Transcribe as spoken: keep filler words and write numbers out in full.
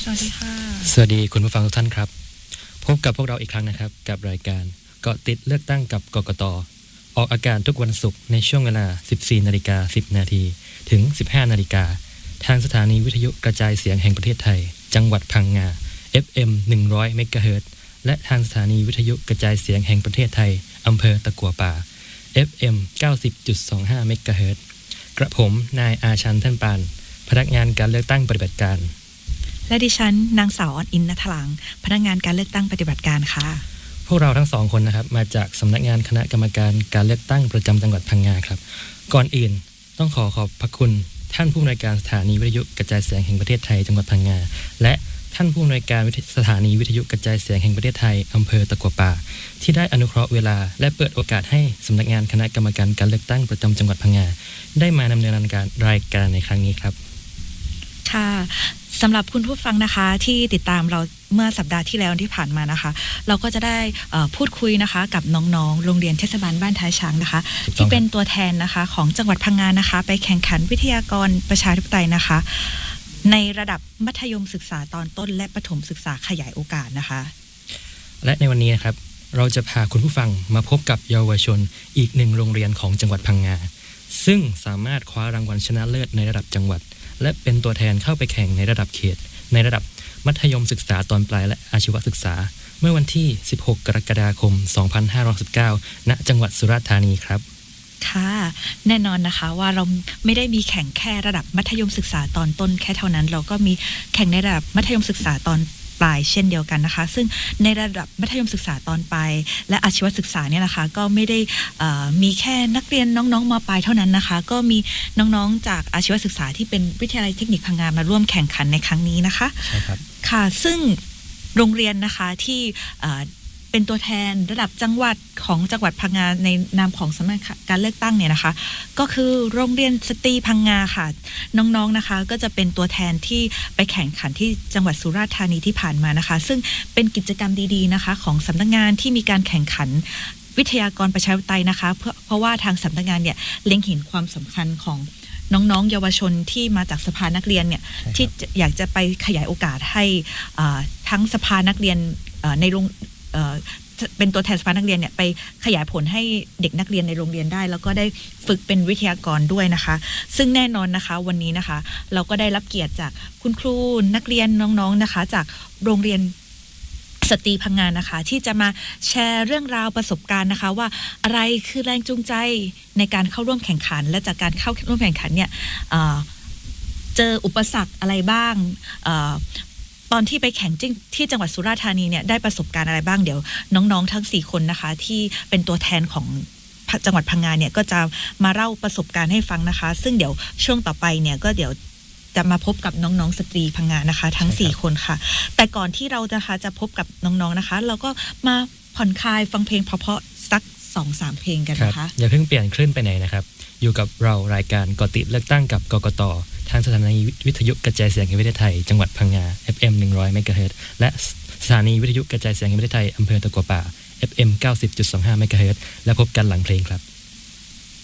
สวัสดีค่ะสวัสดีคุณผู้ฟังทุกท่านครับพบกับพวกเราอีกครั้งนะครับกับรายการเกาะติดเลือกตั้งกับกกต.ออกอากาศทุกวันศุกร์ในช่วงเวลา สิบสี่นาฬิกาสิบนาทีถึง สิบห้านาฬิกาทางสถานีวิทยุกระจายเสียงแห่งประเทศไทยจังหวัดพังงา เอฟ เอ็ม หนึ่งร้อย เมกะเฮิรตซ์และทางสถานีวิทยุกระจายเสียงแห่งประเทศไทยอำเภอตะกั่วป่า เอฟ เอ็ม เก้าสิบจุดสองห้า เมกะเฮิรตซ์กระผมนายอาชันท่านปานพนักงานการเลือกตั้งปฏิบัติการและดิฉันนางสาวออนอินณัฐหลังพนักงานการเลือกตั้งปฏิบัติการค่ะพวกเราทั้งสองคนนะครับมาจากสำนักงานคณะกรรมการการเลือกตั้งประจำจังหวัดพังงาครับก่อนอื่นต้องขอขอบพระคุณท่านผู้อำนวยการสถานีวิทยุกระจายเสียงแห่งประเทศไทยจังหวัดพังงาและท่านผู้อำนวยการสถานีวิทยุกระจายเสียงแห่งประเทศไทยอำเภอตะกั่วป่าที่ได้อนุเคราะห์เวลาและเปิดโอกาสให้สำนักงานคณะกรรมการการเลือกตั้งประจำจังหวัดพังงาได้มาดำเนินการรายการในครั้งนี้ครับค่ะสำหรับคุณผู้ฟังนะคะที่ติดตามเราเมื่อสัปดาห์ที่แล้วที่ผ่านมานะคะเราก็จะได้พูดคุยนะคะกับน้องๆโรงเรียนเทศบาลบ้านท้ายช้างนะคะที่เป็นตัวแทนนะคะของจังหวัดพังงานะคะไปแข่งขันวิทยากรประชาธิปไตยนะคะในระดับมัธยมศึกษาตอนต้นและประถมศึกษาขยายโอกาสนะคะและในวันนี้นะครับเราจะพาคุณผู้ฟังมาพบกับเยาวชนอีกหนึ่งโรงเรียนของจังหวัดพังงาซึ่งสามารถคว้ารางวัลชนะเลิศในระดับจังหวัดและเป็นตัวแทนเข้าไปแข่งในระดับเขตในระดับมัธยมศึกษาตอนปลายและอาชีวศึกษาเมื่อวันที่สิบหกกรกฎาคมสองพันห้าร้อยสิบเก้าณจังหวัดสุราษฎร์ธานีครับค่ะแน่นอนนะคะว่าเราไม่ได้มีแข่งแค่ระดับมัธยมศึกษาตอนต้นแค่เท่านั้นเราก็มีแข่งในระดับมัธยมศึกษาตอนปลายเช่นเดียวกันนะคะซึ่งในระดับมัธยมศึกษาตอนปลายและอาชีวศึกษาเนี่ยนะคะก็ไม่ได้มีแค่นักเรียนน้องๆม.ปลายเท่านั้นนะคะก็มีน้องๆจากอาชีวศึกษาที่เป็นวิทยาลัยเทคนิคพังงามาร่วมแข่งขันในครั้งนี้นะคะใช่ครับค่ะซึ่งโรงเรียนนะคะที่เป็นตัวแทนระดับจังหวัดของจังหวัดพังงาในนามของสำนักการเลือกตั้งเนี่ยนะคะก็คือโรงเรียนสตรีพังงาค่ะน้องๆนะคะก็จะเป็นตัวแทนที่ไปแข่งขันที่จังหวัดสุราษฎร์ธานีที่ผ่านมานะคะซึ่งเป็นกิจกรรมดีๆนะคะของสำนักงานที่มีการแข่งขันวิทยากรประชาธิปไตยนะคะเพราะเพราะว่าทางสำนักงานเนี่ยเล็งเห็นความสำคัญของน้องๆเยาวชนที่มาจากสภานักเรียนเนี่ยที่อยากจะไปขยายโอกาสให้ทั้งสภานักเรียนในโรงเป็นตัวแทนสภานักเรียนเนี่ยไปขยายผลให้เด็กนักเรียนในโรงเรียนได้แล้วก็ได้ฝึกเป็นวิทยากรด้วยนะคะซึ่งแน่นอนนะคะวันนี้นะคะเราก็ได้รับเกียรติจากคุณครูนักเรียนน้องๆนะคะจากโรงเรียนสตรีพังงานะคะที่จะมาแชร์เรื่องราวประสบการณ์นะคะว่าอะไรคือแรงจูงใจในการเข้าร่วมแข่งขันและจากการเข้าร่วมแข่งขันเนี่ยเจออุปสรรคอะไรบ้างตอนที่ไปแข่งที่จังหวัดสุราษฎร์ธานีเนี่ยได้ประสบการณ์อะไรบ้างเดี๋ยวน้องๆทั้งสี่คนนะคะที่เป็นตัวแทนของจังหวัดพังงาเนี่ยก็จะมาเล่าประสบการณ์ให้ฟังนะคะซึ่งเดี๋ยวช่วงต่อไปเนี่ยก็เดี๋ยวจะมาพบกับน้องๆสตรีพังงานะคะทั้งสี่คนค่ะแต่ก่อนที่เรานะคะจะพบกับน้องๆนะคะเราก็มาผ่อนคลายฟังเพลงเพราะๆสัก สองสาม เพลงกันนะคะอย่าเพิ่งเปลี่ยนคลื่นไปไหนนะครับอยู่กับเรารายการเกาะติดเลือกตั้งกับกกต.ทางสถานีวิทยุกระจายเสียงแห่งประเทศไทยจังหวัดพังงา เอฟ เอ็ม หนึ่งร้อย เมกะเฮิรตซ์และสถานีวิทยุกระจายเสียงแห่งประเทศไทยอำเภอตะกั่วป่า เอฟ เอ็ม เก้าสิบจุดสองห้า เมกะเฮิรตซ์และพบกันหลังเพลงครับ